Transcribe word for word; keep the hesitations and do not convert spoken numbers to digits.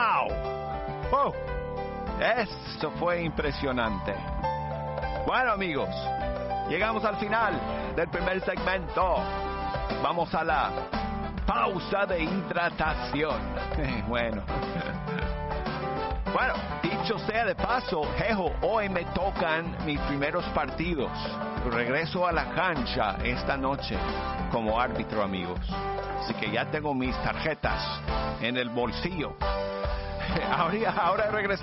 ¡Wow! ¡Oh! Esto fue impresionante. Bueno, amigos, llegamos al final del primer segmento. Vamos a la pausa de hidratación. Bueno. Bueno, dicho sea de paso, jejo, hoy me tocan mis primeros partidos. Regreso a la cancha esta noche como árbitro, amigos. Así que ya tengo mis tarjetas en el bolsillo. Ahora, ahora regresamos.